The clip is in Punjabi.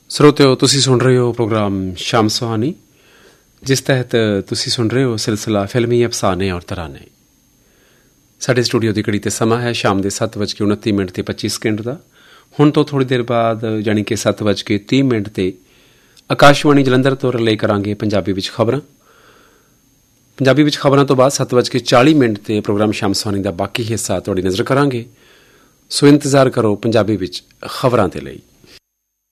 ਸਰੋਤਿਓ, ਤੁਸੀਂ ਸੁਣ ਰਹੇ ਹੋ ਪ੍ਰੋਗਰਾਮ ਸ਼ਾਮ ਸੁਹਾਨੀ, ਜਿਸ ਤਹਿਤ ਤੁਸੀਂ ਸੁਣ ਰਹੇ ਹੋ ਸਿਲਸਿਲਾ ਫਿਲਮੀ ਅਫਸਾਨੇ ਔਰ ਤਰਾਨੇ। ਸਾਡੇ ਸਟੂਡੀਓ ਦੀ ਘੜੀ 'ਤੇ ਸਮਾਂ ਹੈ ਸ਼ਾਮ ਦੇ 7:29 ਦਾ। ਹੁਣ ਤੋਂ ਥੋੜ੍ਹੀ ਦੇਰ ਬਾਅਦ ਯਾਨੀ ਕਿ 7:30 'ਤੇ ਆਕਾਸ਼ਵਾਣੀ ਜਲੰਧਰ ਤੋਂ ਰਿਲੇ ਕਰਾਂਗੇ ਪੰਜਾਬੀ ਵਿੱਚ ਖਬਰਾਂ। ਪੰਜਾਬੀ ਵਿੱਚ ਖਬਰਾਂ ਤੋਂ ਬਾਅਦ 7:40 'ਤੇ ਪ੍ਰੋਗਰਾਮ ਸ਼ਾਮ ਸੁਹਾਨੀ ਦਾ ਬਾਕੀ ਹਿੱਸਾ ਤੁਹਾਡੀ ਨਜ਼ਰ ਕਰਾਂਗੇ। ਸੋ ਇੰਤਜ਼ਾਰ ਕਰੋ ਪੰਜਾਬੀ ਵਿੱਚ ਖਬਰਾਂ ਦੇ ਲਈ।